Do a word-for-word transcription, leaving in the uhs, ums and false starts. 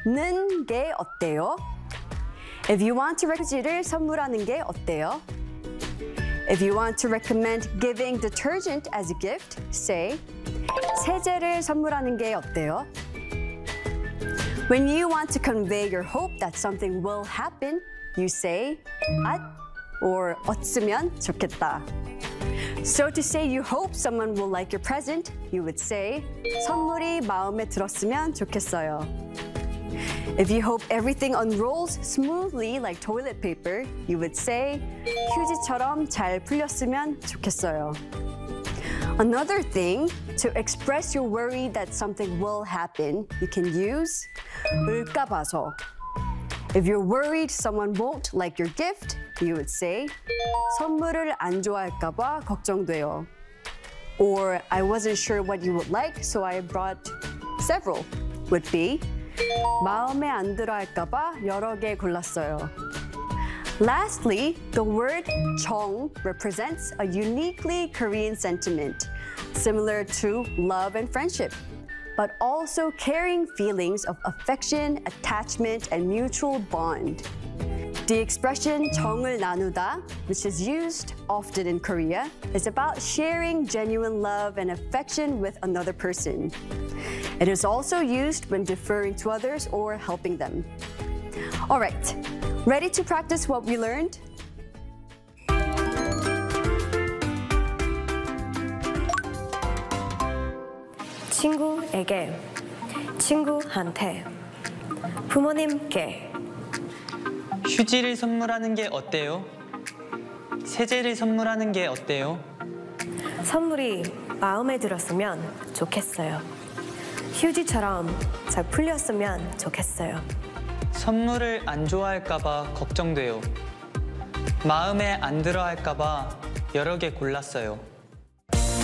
는 게 어때요? If you want to 휴지를 선물하는 게 어때요? If you want to recommend giving detergent as a gift, say 세제를 선물하는 게 어때요? When you want to convey your hope that something will happen, you say 앗 or 어쩌면 좋겠다. So to say you hope someone will like your present, you would say 선물이 마음에 들었으면 좋겠어요. If you hope everything unrolls smoothly like toilet paper, you would say 휴지처럼 잘 풀렸으면 좋겠어요. Another thing, to express your worry that something will happen, you can use 을까 봐서. If you're worried someone won't like your gift, you would say 선물을 안 좋아할까 봐 걱정돼요. Or I wasn't sure what you would like, so I brought several, would be 마음에 안 들어 할까 봐 여러 개 골랐어요. Lastly, the word 정 represents a uniquely Korean sentiment, similar to love and friendship, but also carrying feelings of affection, attachment, and mutual bond. The expression 정을 나누다, which is used often in Korea, is about sharing genuine love and affection with another person. It is also used when deferring to others or helping them. All right. Ready to practice what we learned? 친구에게, 친구한테, 부모님께. 휴지를 선물하는 게 어때요? 세제를 선물하는 게 어때요? 선물이 마음에 들었으면 좋겠어요. 휴지처럼 잘 풀렸으면 좋겠어요. 선물을 안 좋아할까 봐 걱정돼요. 마음에 안 들어 할까 봐 여러 개 골랐어요.